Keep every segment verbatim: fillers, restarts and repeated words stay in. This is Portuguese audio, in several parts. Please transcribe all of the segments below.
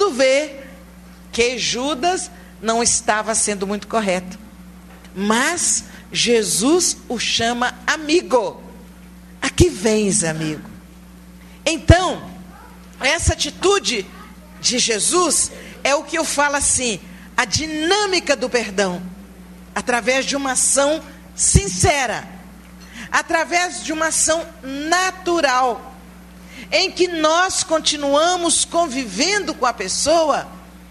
quando vê que Judas não estava sendo muito correto. Mas Jesus o chama amigo. Aqui vens, amigo. Então, essa atitude de Jesus é o que eu falo assim, a dinâmica do perdão, através de uma ação sincera, através de uma ação natural, em que nós continuamos convivendo com a pessoa,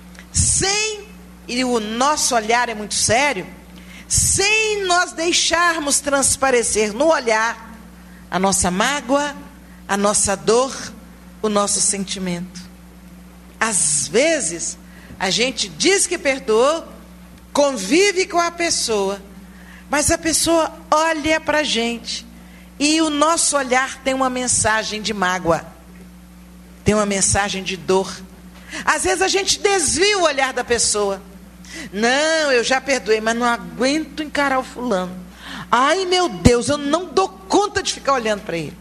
sem, e o nosso olhar é muito sério, sem nós deixarmos transparecer no olhar a nossa mágoa, a nossa dor, o nosso sentimento. Às vezes, a gente diz que perdoou, convive com a pessoa, mas a pessoa olha para a gente e o nosso olhar tem uma mensagem de mágoa, tem uma mensagem de dor. Às vezes a gente desvia o olhar da pessoa. Não, eu já perdoei, mas não aguento encarar o fulano. Ai, meu Deus, eu não dou conta de ficar olhando para ele.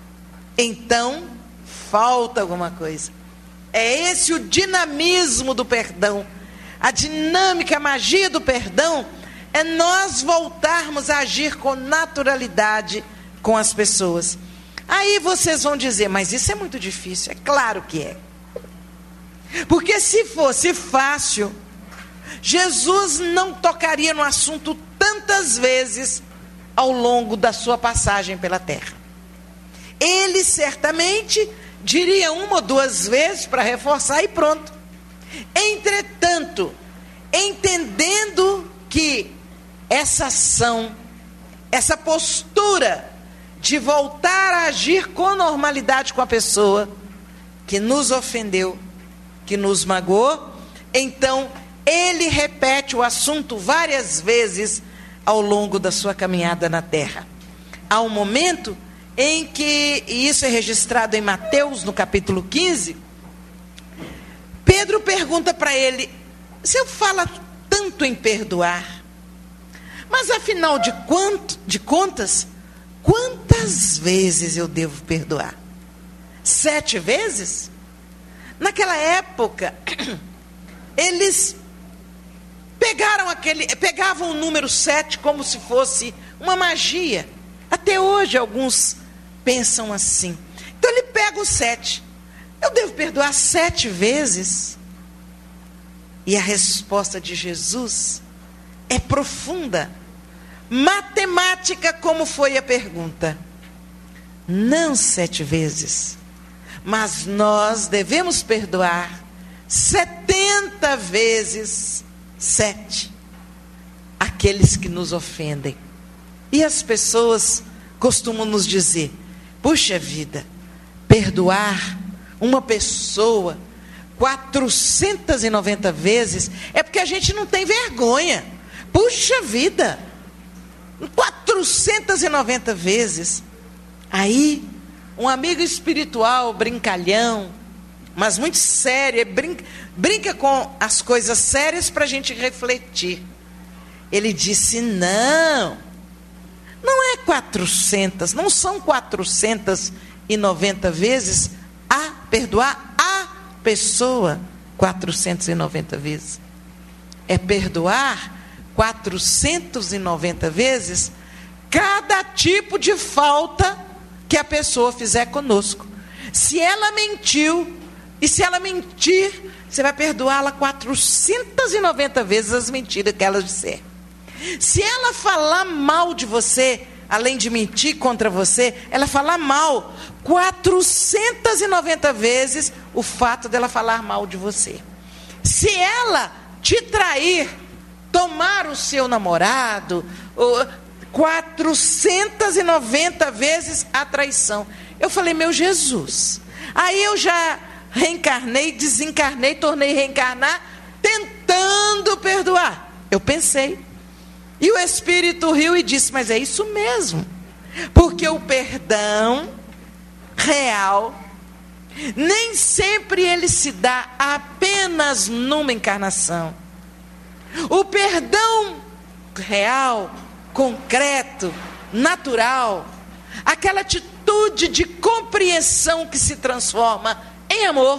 Então, falta alguma coisa. É esse o dinamismo do perdão. A dinâmica, a magia do perdão é nós voltarmos a agir com naturalidade com as pessoas. Aí vocês vão dizer, mas isso é muito difícil. É claro que é. Porque se fosse fácil, Jesus não tocaria no assunto tantas vezes ao longo da sua passagem pela terra. Ele certamente diria uma ou duas vezes para reforçar e pronto. Entretanto, entendendo que essa ação, essa postura de voltar a agir com normalidade com a pessoa que nos ofendeu, que nos magoou, então ele repete o assunto várias vezes ao longo da sua caminhada na terra. Há um momento em que, e isso é registrado em Mateus, no capítulo quinze, Pedro pergunta para ele, se eu falo tanto em perdoar, mas afinal de, quanto, de contas, quantas vezes eu devo perdoar? Sete vezes? Naquela época, eles pegaram aquele, pegavam o número sete como se fosse uma magia. Até hoje alguns pensam assim. Então ele pega o sete. Eu devo perdoar sete vezes? E a resposta de Jesus é profunda, matemática, como foi a pergunta. Não sete vezes, mas nós devemos perdoar setenta vezes sete aqueles que nos ofendem. E as pessoas costumam nos dizer, puxa vida, perdoar uma pessoa quatrocentas e noventa vezes é porque a gente não tem vergonha. Puxa vida, quatrocentas e noventa vezes. Aí, um amigo espiritual, brincalhão, mas muito sério, brinca, brinca com as coisas sérias para a gente refletir. Ele disse, não, não é quatrocentas, não são quatrocentas e noventa vezes a perdoar a pessoa quatrocentas e noventa vezes. É perdoar quatrocentas e noventa vezes cada tipo de falta que a pessoa fizer conosco. Se ela mentiu, e se ela mentir, você vai perdoá-la quatrocentas e noventa vezes as mentiras que ela disser. Se ela falar mal de você, além de mentir contra você, ela falar mal quatrocentas e noventa vezes o fato dela falar mal de você. Se ela te trair, tomar o seu namorado, quatrocentas e noventa vezes a traição. Eu falei, meu Jesus, aí eu já reencarnei, desencarnei, tornei reencarnar, tentando perdoar. Eu pensei. E o Espírito riu e disse, mas é isso mesmo. Porque o perdão real, nem sempre ele se dá apenas numa encarnação. O perdão real, concreto, natural, aquela atitude de compreensão que se transforma em amor,